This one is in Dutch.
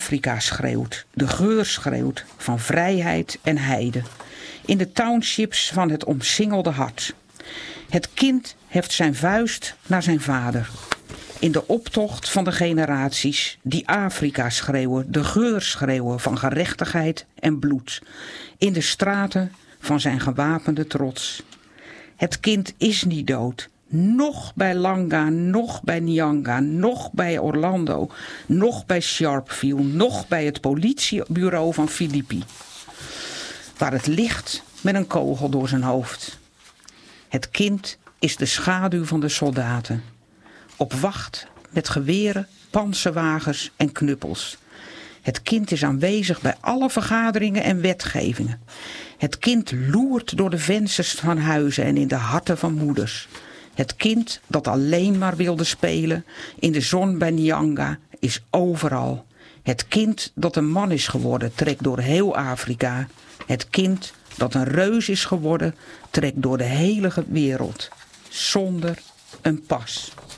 Afrika schreeuwt, de geur schreeuwt van vrijheid en heide. In de townships van het omsingelde hart. Het kind heft zijn vuist naar zijn vader. In de optocht van de generaties die Afrika schreeuwen, de geur schreeuwen van gerechtigheid en bloed. In de straten van zijn gewapende trots. Het kind is niet dood. Nog bij Langa, nog bij Nyanga, nog bij Orlando, nog bij Sharpeville, nog bij het politiebureau van Philippi. Waar het ligt met een kogel door zijn hoofd. Het kind is de schaduw van de soldaten. Op wacht met geweren, pantserwagens en knuppels. Het kind is aanwezig bij alle vergaderingen en wetgevingen. Het kind loert door de vensters van huizen en in de harten van moeders. Het kind dat alleen maar wilde spelen in de zon bij Nyanga is overal. Het kind dat een man is geworden trekt door heel Afrika. Het kind dat een reus is geworden trekt door de hele wereld. Zonder een pas.